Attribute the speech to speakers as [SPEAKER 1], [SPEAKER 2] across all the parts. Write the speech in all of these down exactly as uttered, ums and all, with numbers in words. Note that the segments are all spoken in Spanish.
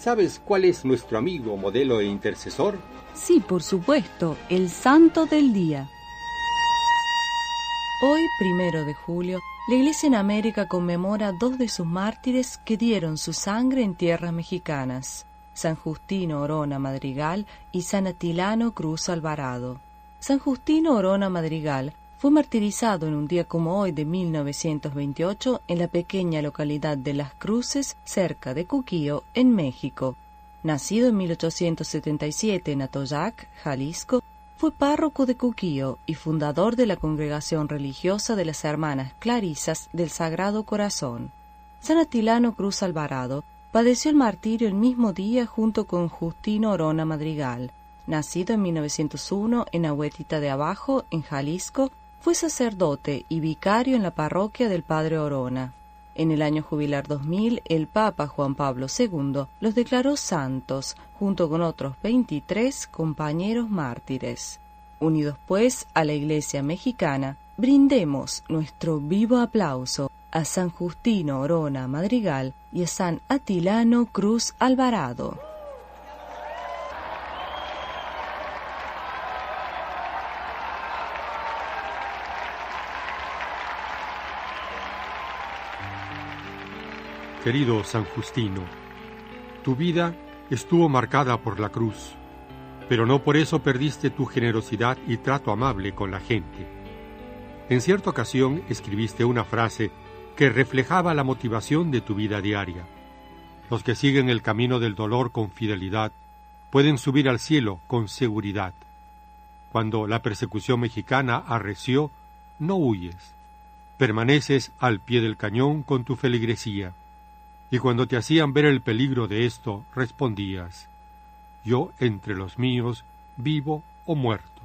[SPEAKER 1] ¿Sabes cuál es nuestro amigo, modelo e intercesor?
[SPEAKER 2] Sí, por supuesto, el santo del día. Hoy, primero de julio, la Iglesia en América conmemora dos de sus mártires que dieron su sangre en tierras mexicanas: San Justino Orona Madrigal y San Atilano Cruz Alvarado. San Justino Orona Madrigal fue martirizado en un día como hoy de mil novecientos veintiocho en la pequeña localidad de Las Cruces, cerca de Cuquío, en México. Nacido en mil ochocientos setenta y siete en Atoyac, Jalisco, fue párroco de Cuquío y fundador de la congregación religiosa de las Hermanas Clarisas del Sagrado Corazón. San Atilano Cruz Alvarado padeció el martirio el mismo día junto con Justino Orona Madrigal. Nacido en mil novecientos uno en Ahuetita de Abajo, en Jalisco, fue sacerdote y vicario en la parroquia del Padre Orona. En el año jubilar dos mil, el Papa Juan Pablo segundo los declaró santos, junto con otros veintitrés compañeros mártires. Unidos pues a la Iglesia mexicana, brindemos nuestro vivo aplauso a San Justino Orona Madrigal y a San Atilano Cruz Alvarado.
[SPEAKER 3] Querido San Justino, tu vida estuvo marcada por la cruz, pero no por eso perdiste tu generosidad y trato amable con la gente. En cierta ocasión escribiste una frase que reflejaba la motivación de tu vida diaria. Los que siguen el camino del dolor con fidelidad pueden subir al cielo con seguridad. Cuando la persecución mexicana arreció, no huyes. Permaneces al pie del cañón con tu feligresía. Y cuando te hacían ver el peligro de esto, respondías: yo entre los míos, vivo o muerto.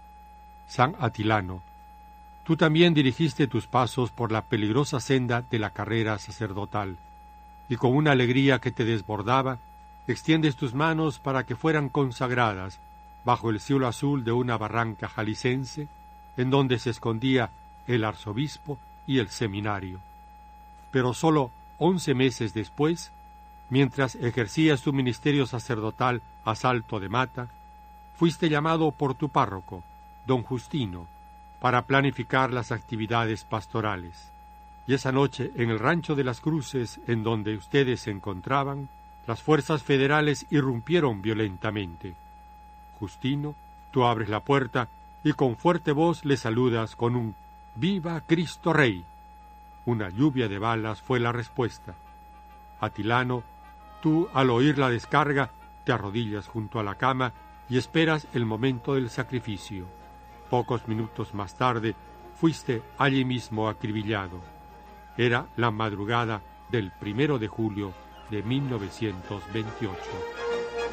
[SPEAKER 3] San Atilano, tú también dirigiste tus pasos por la peligrosa senda de la carrera sacerdotal, y con una alegría que te desbordaba, extiendes tus manos para que fueran consagradas bajo el cielo azul de una barranca jalicense, en donde se escondía el arzobispo y el seminario. Pero sólo once meses después, mientras ejercías tu ministerio sacerdotal a Salto de Mata, fuiste llamado por tu párroco, don Justino, para planificar las actividades pastorales. Y esa noche, en el rancho de Las Cruces, en donde ustedes se encontraban, las fuerzas federales irrumpieron violentamente. Justino, tú abres la puerta y con fuerte voz le saludas con un «¡Viva Cristo Rey!». Una lluvia de balas fue la respuesta. Atilano, tú, al oír la descarga, te arrodillas junto a la cama y esperas el momento del sacrificio. Pocos minutos más tarde, fuiste allí mismo acribillado. Era la madrugada del primero de julio de mil novecientos veintiocho.